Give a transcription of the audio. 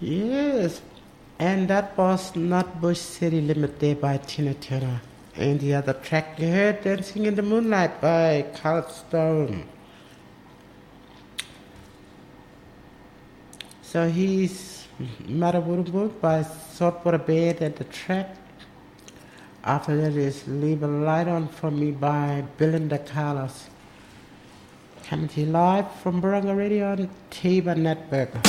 Yes, and that was not Bush City Limited by Tina Turner. And the other track you heard, Dancing in the Moonlight by Carl Stone. So he's Maraburumbu by Saltwater Bed at the track. After that is Leave a Light On For Me by Belinda Carlos. Coming to you live from Barunga Radio on TIBA Network.